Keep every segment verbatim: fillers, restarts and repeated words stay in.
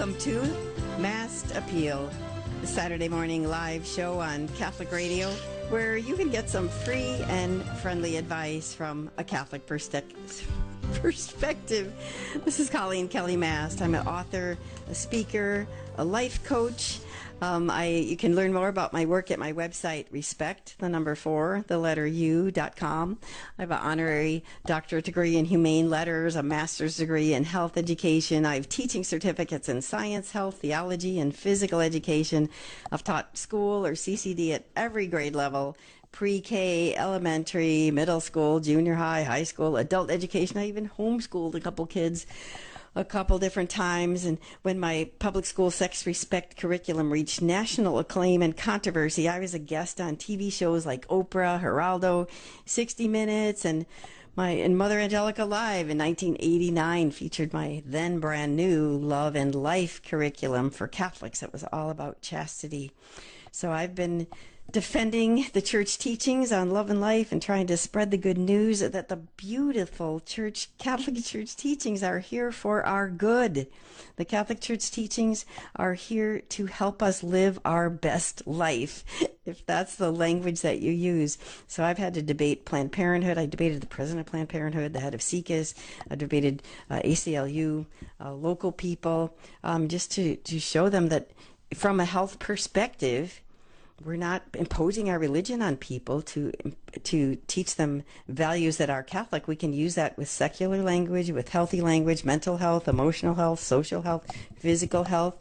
Welcome to Masked Appeal, the Saturday morning live show on Catholic Radio, where you can get some free and friendly advice from a Catholic perspective. perspective. This is Colleen Kelly Mast. I'm an author, a speaker, a life coach. Um, I you can learn more about my work at my website, respect, the number four, the letter U dot com. I have an honorary doctorate degree in humane letters, a master's degree in health education. I have teaching certificates in science, health, theology, and physical education. I've taught school or C C D at every grade level. Pre-K, elementary, middle school, junior high, high school, adult education. I even homeschooled a couple kids a couple different times. And when my public school sex respect curriculum reached national acclaim and controversy, I was a guest on T V shows like Oprah, Geraldo, sixty minutes, and my and Mother Angelica Live in nineteen eighty-nine featured my then brand new Love and Life curriculum for Catholics. It was all about chastity. So I've been defending the church teachings on love and life and trying to spread the good news that the beautiful church, Catholic church teachings are here for our good. The Catholic church teachings are here to help us live our best life, if that's the language that you use. So I've had to debate Planned Parenthood. I debated the president of Planned Parenthood, the head of S E C U S. I debated uh, A C L U, uh, local people, um, just to, to show them that from a health perspective, we're not imposing our religion on people to to teach them values that are Catholic. We can use that with secular language, with healthy language, mental health, emotional health, social health, physical health.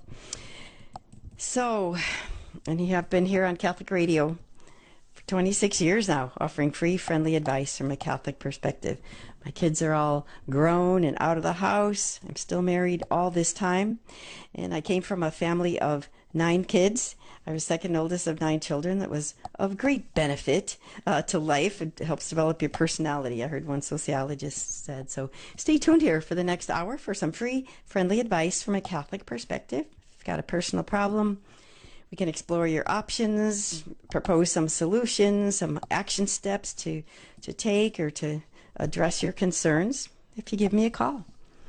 So, and you have been here on Catholic Radio for twenty-six years now, offering free, friendly advice from a Catholic perspective. My kids are all grown and out of the house. I'm still married all this time. And I came from a family of nine kids. I was second oldest of nine children. That was of great benefit uh, to life. It helps develop your personality, I heard one sociologist said. So stay tuned here for the next hour for some free, friendly advice from a Catholic perspective. If you've got a personal problem, we can explore your options, propose some solutions, some action steps to, to take or to address your concerns if you give me a call.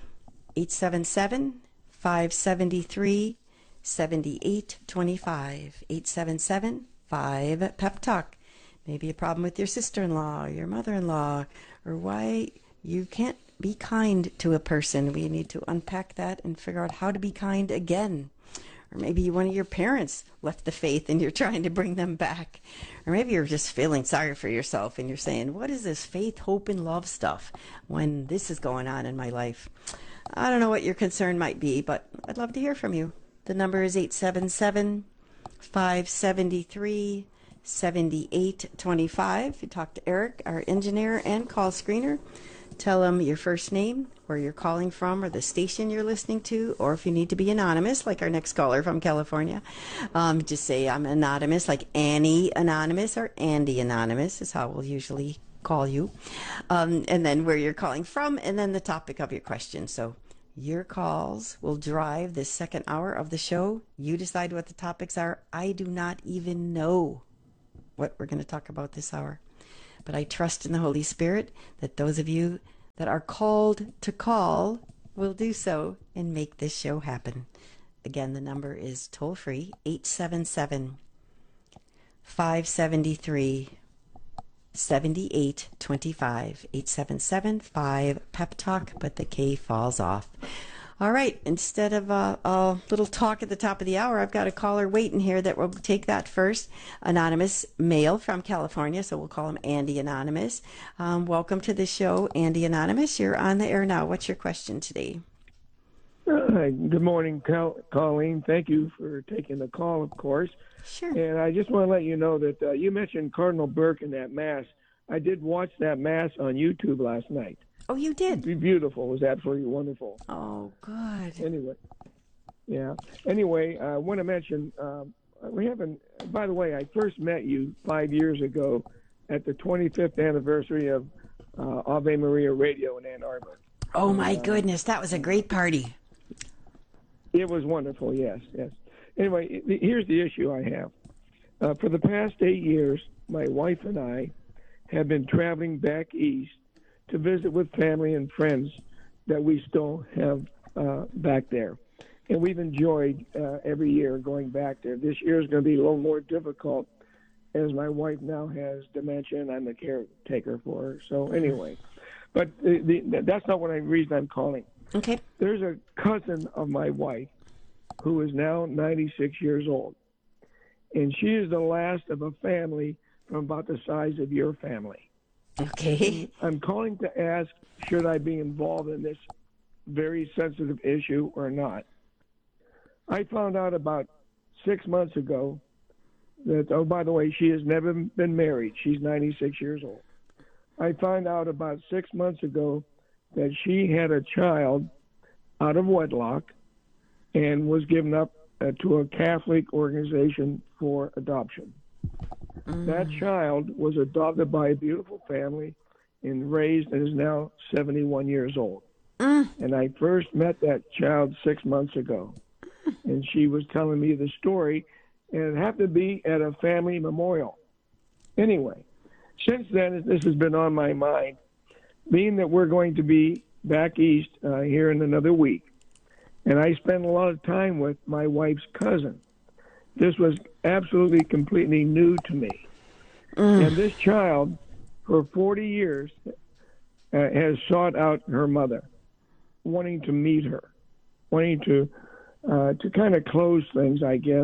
eight seven seven, five seven three, seven eight two five. eight seven seven, five, pep talk. Maybe a problem with your sister-in-law, your mother-in-law, or why you can't be kind to a person. We need to unpack that and figure out how to be kind again. Or maybe one of your parents left the faith and you're trying to bring them back. Or maybe you're just feeling sorry for yourself and you're saying, what is this faith, hope, and love stuff when this is going on in my life? I don't know what your concern might be, but I'd love to hear from you. The number is eight seven seven, five seven three, seven eight two five. You talk to Eric, our engineer and call screener. Tell him your first name, where you're calling from, or the station you're listening to, or if you need to be anonymous, like our next caller from California, um, just say I'm anonymous, like Annie Anonymous or Andy Anonymous is how we'll usually call you. Um, and then where you're calling from, and then the topic of your question. So your calls will drive this second hour of the show. You decide what the topics are. I do not even know what we're going to talk about this hour. But I trust in the Holy Spirit that those of you that are called to call will do so and make this show happen. Again, the number is toll-free, eight seven seven, five seven three, seven eight two five. eight seven seven, five, pep talk, but the K falls off. All right, instead of a, a little talk at the top of the hour, I've got a caller waiting here that will take that first. Anonymous male from California, so we'll call him Andy Anonymous. Um, welcome to the show, Andy Anonymous. You're on the air now. What's your question today? Uh, good morning, Col- Colleen. Thank you for taking the call, of course. Sure. And I just want to let you know that uh, you mentioned Cardinal Burke in that Mass. I did watch that Mass on YouTube last night. Oh, you did? Beautiful. It was absolutely wonderful. Oh, good. Anyway, yeah. Anyway, I want to mention, um, we haven't, by the way, I first met you five years ago at the twenty-fifth anniversary of uh, Ave Maria Radio in Ann Arbor. Oh, my uh, goodness. That was a great party. It was wonderful, yes, yes. Anyway, here's the issue I have. Uh, for the past eight years, my wife and I have been traveling back east to visit with family and friends that we still have uh, back there. and we've enjoyed uh, every year going back there. This year is going to be a little more difficult as my wife now has dementia and I'm the caretaker for her. So anyway, but the, the, that's not what I reason I'm calling. Okay. There's a cousin of my wife who is now ninety-six years old, and she is the last of a family from about the size of your family. Okay. I'm calling to ask, should I be involved in this very sensitive issue or not? I found out about six months ago that, oh, by the way, she has never been married. She's ninety-six years old. I found out about six months ago that she had a child out of wedlock and was given up uh, to a Catholic organization for adoption. Mm. That child was adopted by a beautiful family and raised and is now seventy-one years old. Mm. And I first met that child six months ago. And she was telling me the story, and it happened to be at a family memorial. Anyway, since then, this has been on my mind, being that we're going to be back east uh, here in another week. And I spent a lot of time with my wife's cousin. This was absolutely, completely new to me. Mm. And this child, for forty years, uh, has sought out her mother, wanting to meet her, wanting to uh, to kind of close things, I guess.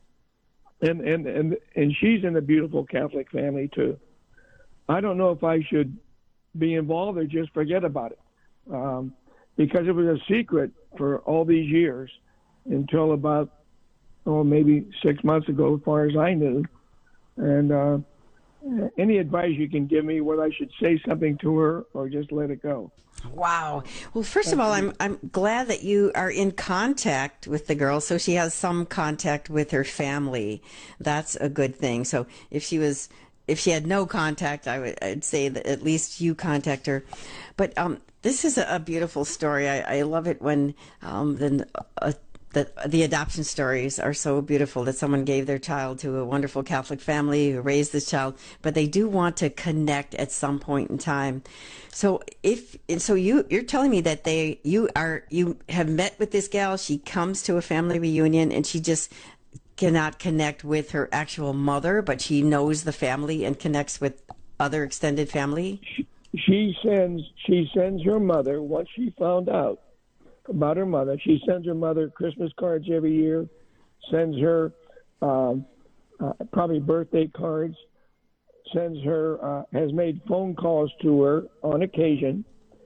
And, and, and, and she's in a beautiful Catholic family, too. I don't know if I should be involved or just forget about it. Um, because it was a secret for all these years until about, oh, maybe six months ago, as far as I knew. And uh, any advice you can give me, whether I should say something to her or just let it go. Wow. Well, first of all, I'm I'm glad that you are in contact with the girl, so she has some contact with her family. That's a good thing. So if she was, if she had no contact, I would I'd say that at least you contact her. But um, this is a, a beautiful story. I, I love it when um, the uh, the the adoption stories are so beautiful that someone gave their child to a wonderful Catholic family who raised this child, but they do want to connect at some point in time. So if and so you you're telling me that they you are you have met with this gal. She comes to a family reunion and she just cannot connect with her actual mother, but she knows the family and connects with other extended family. She, she sends she sends her mother, once she found out about her mother, she sends her mother Christmas cards every year, sends her um, uh, probably birthday cards, sends her, uh, has made phone calls to her on occasion,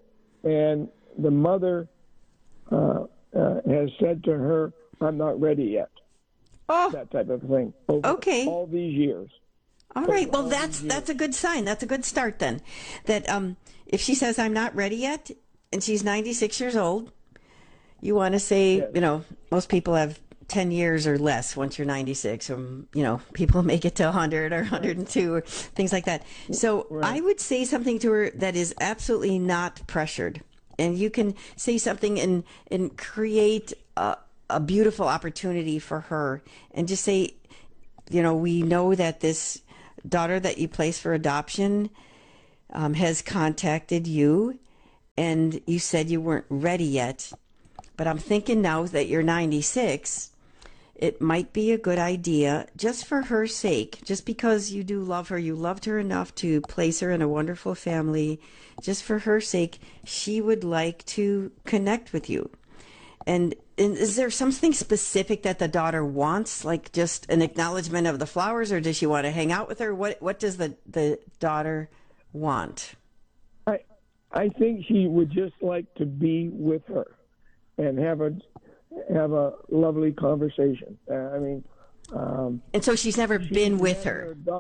and the mother uh, uh, has said to her, "I'm not ready yet." Oh, that type of thing. Over okay. All these years. All right. Well, that's that's a good sign. That's a good start then. That um, if she says I'm not ready yet, and she's ninety-six years old, you want to say, yes. You know, most people have ten years or less once you're ninety-six. Or, you know, people make it to one hundred or one hundred two or things like that. So right. I would say something to her that is absolutely not pressured. And you can say something and, and create a, a beautiful opportunity for her. And just say, you know, we know that this daughter that you placed for adoption um, has contacted you. And you said you weren't ready yet. But I'm thinking now that you're ninety-six, it might be a good idea, just for her sake, just because you do love her, you loved her enough to place her in a wonderful family, just for her sake, she would like to connect with you. And, and is there something specific that the daughter wants, like just an acknowledgement of the flowers, or does she want to hang out with her? What What does the, the daughter want? I I think she would just like to be with her and have a have a lovely conversation. Uh, I mean, um, and so she's never she's been with her. Do-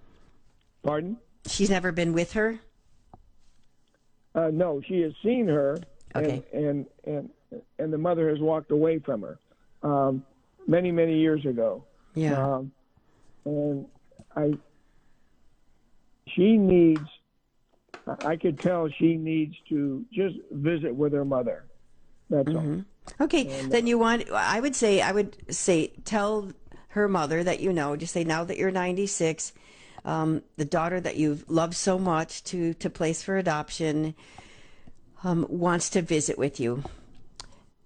Pardon? She's never been with her. Uh, no, she has seen her, okay. and, and and and the mother has walked away from her um, many many years ago. Yeah, um, and I she needs. I could tell she needs to just visit with her mother. That's mm-hmm. all. Okay, and, then you want, I would say, I would say, tell her mother that you know, just say now that you're ninety-six, um, the daughter that you've loved so much to, to place for adoption um, wants to visit with you.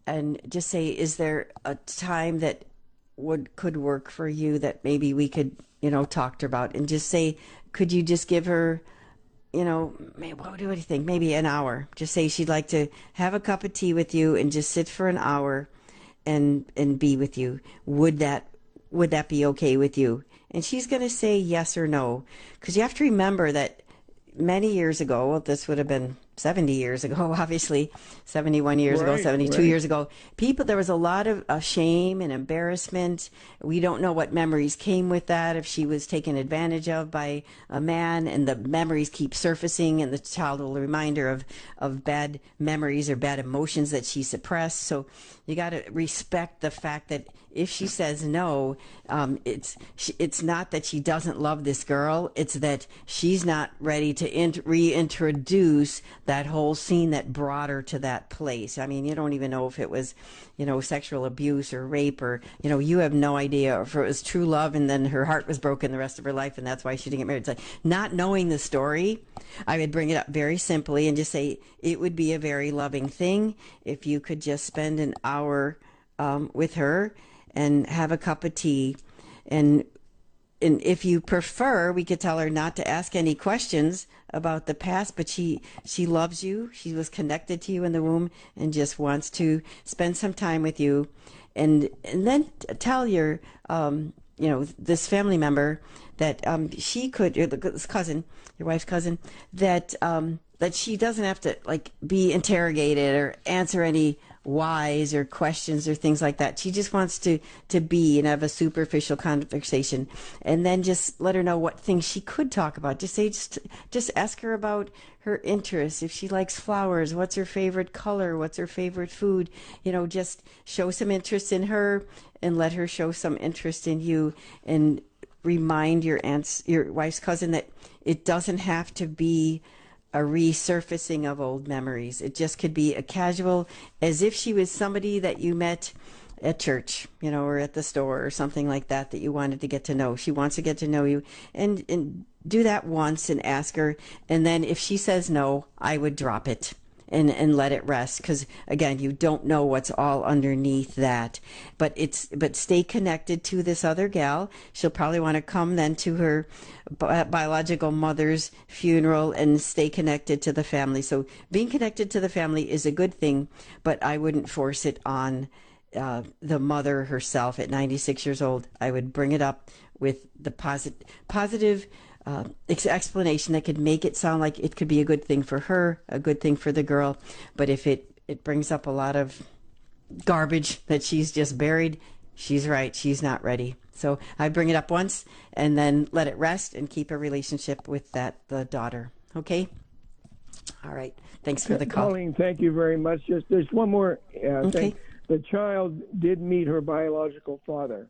and just say, is there a time that would could work for you that maybe we could, you know, talk to her about? And just say, could you just give her, you know, maybe, what do you think? Maybe an hour. Just say she'd like to have a cup of tea with you and just sit for an hour and and be with you. Would that would that be okay with you? And she's going to say yes or no, because you have to remember that many years ago, well, this would have been seventy years ago, obviously, seventy-one years right, ago, seventy-two right. years ago, people, there was a lot of uh, shame and embarrassment. We don't know what memories came with that, if she was taken advantage of by a man, and the memories keep surfacing, and the child will remind her of, of bad memories or bad emotions that she suppressed. So you got to respect the fact that if she says no, um, it's it's not that she doesn't love this girl. It's that she's not ready to int- reintroduce that whole scene that brought her to that place. I mean, you don't even know if it was, you know, sexual abuse or rape, or, you know, you have no idea if it was true love and then her heart was broken the rest of her life and that's why she didn't get married. It's like, not knowing the story, I would bring it up very simply and just say it would be a very loving thing if you could just spend an hour um, with her and have a cup of tea. And and if you prefer, we could tell her not to ask any questions about the past, but she she loves you. She was connected to you in the womb and just wants to spend some time with you. And and then tell your um you know this family member that um she could, your this cousin, your wife's cousin, that um that she doesn't have to like be interrogated or answer any whys or questions or things like that. She just wants to to be and have a superficial conversation, and then just let her know what things she could talk about. Just say, just just ask her about her interests. If she likes flowers, what's her favorite color? What's her favorite food? You know, just show some interest in her and let her show some interest in you, and remind your aunt's, your wife's cousin, that it doesn't have to be a resurfacing of old memories. It just could be a casual, as if she was somebody that you met at church, you know, or at the store or something like that, that you wanted to get to know. She wants to get to know you, and, and do that once and ask her. And then if she says no, I would drop it and, and let it rest. Because again, you don't know what's all underneath that, but it's, but stay connected to this other gal. She'll probably want to come then to her bi- biological mother's funeral and stay connected to the family. So being connected to the family is a good thing, but I wouldn't force it on uh, the mother herself at ninety-six years old. I would bring it up with the posit- positive Uh, ex- explanation that could make it sound like it could be a good thing for her, a good thing for the girl. But if it, it brings up a lot of garbage that she's just buried, she's right, she's not ready. So I bring it up once and then let it rest and keep a relationship with that the daughter. Okay? All right. Thanks for the call. Colleen, thank you very much. Just there's one more uh, Okay. thing. The child did meet her biological father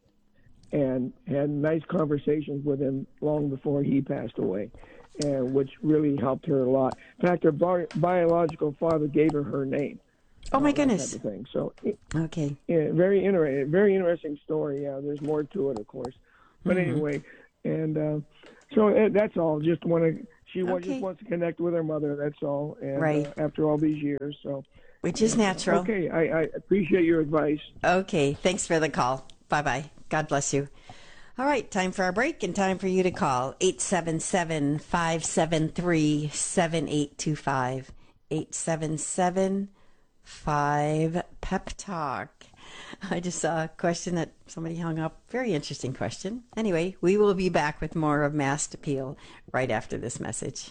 and had nice conversations with him long before he passed away, and which really helped her a lot. In fact, her bi- biological father gave her her name. Oh, my uh, goodness. That type of thing. So, Okay. yeah, very interesting. Very interesting story. Yeah, there's more to it, of course. But Mm-hmm. anyway, and uh, so uh, that's all. Just want to. She wa- Okay. just wants to connect with her mother. That's all. And, Right. Uh, after all these years, so. Which is natural. Okay, I, I appreciate your advice. Okay. Thanks for the call. Bye-bye. God bless you. All right, time for our break and time for you to call. eight seven seven, five seven three, seven eight two five. eight seven seven, five pep talk. I just saw a question that somebody hung up. Very interesting question. Anyway, we will be back with more of Masked Appeal right after this message.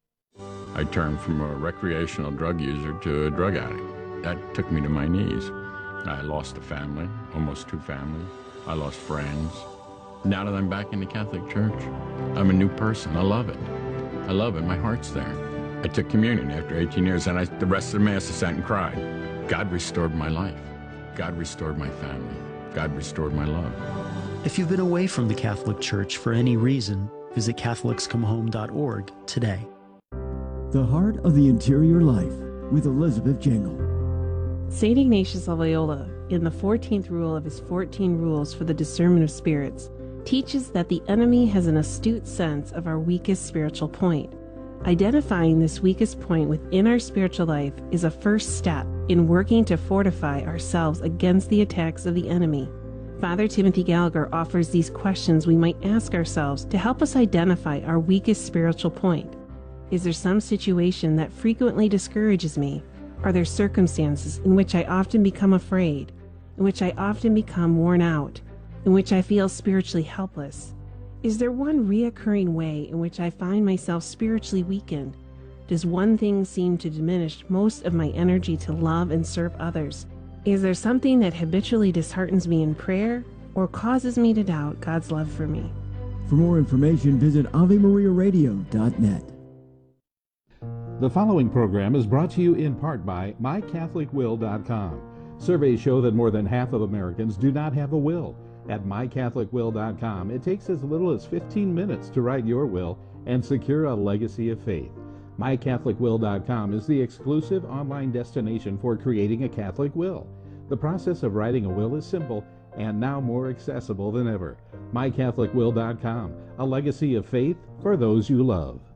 I turned from a recreational drug user to a drug addict. That took me to my knees. I lost a family, almost two families. I lost friends. Now that I'm back in the Catholic Church, I'm a new person. I love it. I love it. My heart's there. I took communion after eighteen years, and I, the rest of the Mass I sat and cried. God restored my life. God restored my family. God restored my love. If you've been away from the Catholic Church for any reason, visit Catholics Come Home dot org today. The Heart of the Interior Life with Elizabeth Jangle. Saint Ignatius of Loyola, in the fourteenth rule of his fourteen Rules for the Discernment of Spirits, teaches that the enemy has an astute sense of our weakest spiritual point. Identifying this weakest point within our spiritual life is a first step in working to fortify ourselves against the attacks of the enemy. Father Timothy Gallagher offers these questions we might ask ourselves to help us identify our weakest spiritual point. Is there some situation that frequently discourages me? Are there circumstances in which I often become afraid, in which I often become worn out, in which I feel spiritually helpless? Is there one reoccurring way in which I find myself spiritually weakened? Does one thing seem to diminish most of my energy to love and serve others? Is there something that habitually disheartens me in prayer or causes me to doubt God's love for me? For more information, visit Ave Maria Radio dot net. The following program is brought to you in part by My Catholic Will dot com. Surveys show that more than half of Americans do not have a will. At My Catholic Will dot com, it takes as little as fifteen minutes to write your will and secure a legacy of faith. My Catholic Will dot com is the exclusive online destination for creating a Catholic will. The process of writing a will is simple and now more accessible than ever. My Catholic Will dot com, a legacy of faith for those you love.